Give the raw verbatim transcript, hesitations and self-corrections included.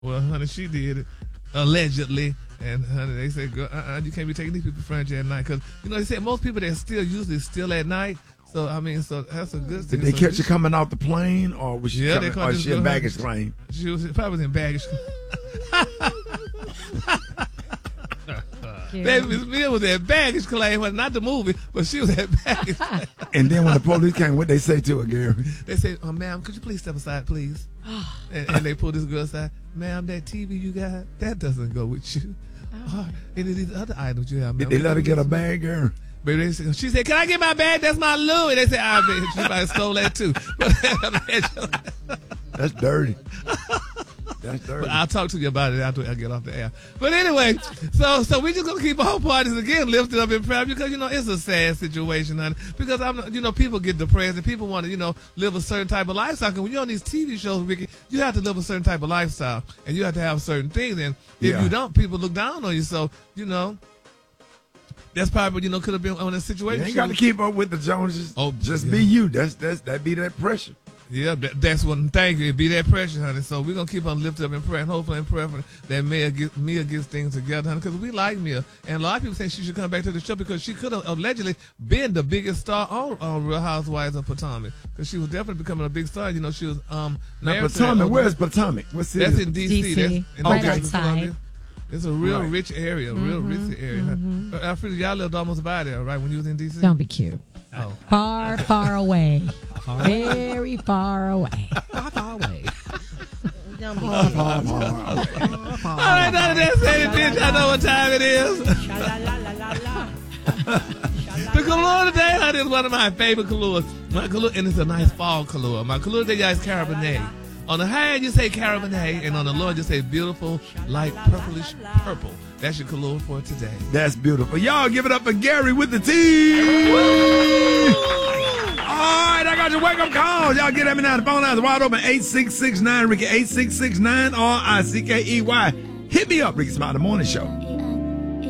Well, honey, she did it allegedly. And honey, they said, "Girl, uh-uh, you can't be taking these people to furniture at night." Because, you know, they said most people, they're still usually still at night. So, I mean, so that's a good thing. Did they so catch her coming off the plane, or was she yeah, coming, they caught or this she in girl. baggage claim? She was probably was in baggage. Baby Miss Mill was at baggage claim, well, not the movie, but she was at baggage claim. And then when the police came, what they say to her, Gary? They said, oh, ma'am, could you please step aside, please? and, and they pulled this girl aside. Ma'am, that T V you got, that doesn't go with you. Oh, any of these other items you have, ma'am. Did they let her get a bag, girl? But they said, she said, can I get my bag? That's my Louis. They said, I bet she might have stole that too. That's dirty. That's dirty. But I'll talk to you about it after I get off the air. But anyway, so so we just gonna keep all parties again lifted up in prayer because, you know, it's a sad situation, honey. Because I'm, you know, people get depressed and people want to, you know, live a certain type of lifestyle. Because when you're on these T V shows, Ricky, you have to live a certain type of lifestyle and you have to have certain things. And if Yeah. you don't, people look down on you. So, you know, that's probably, you know, could have been on a situation. You ain't got to keep up with the Joneses. Oh, just yeah. be you. That's that's that be that pressure. Yeah, that, that's one thing. It be that pressure, honey. So we're going to keep on lifting up in prayer and hopefully in prayer for that Mia, get, Mia gets things together, honey, because we like Mia. And a lot of people think she should come back to the show because she could have allegedly been the biggest star on, on Real Housewives of Potomac because she was definitely becoming a big star. You know, she was um, Now, married to Potomac, that- where's Potomac? What city? That's is- in D C. D C, That's in right District of outside. Columbia. It's a real Right. rich area, a real rich area. mm-hmm. Uh, Alfredo, y'all lived almost by there, right, when you was in D C? Don't be cute. Oh. Far, far away. Very far away. Far, far away. Don't be All right, now that that's said and did, y'all know what time it is. The Kahlua today, honey, is one of my favorite Kahluas. My Kahlua, and it's a nice fall Kahlua. My Kahlua today, guys, Cabernet. On the high end, you say Cabernet, and on the low end, you say beautiful, light purplish purple. That's your Kahlua for today. That's beautiful. Y'all give it up for Gary with the T. All right, I got your wake-up calls. Y'all get at me now. The phone lines are wide open. eight six six nine Ricky, eight six six nine R I C K E Y. Hit me up, Ricky Smiley, the morning show.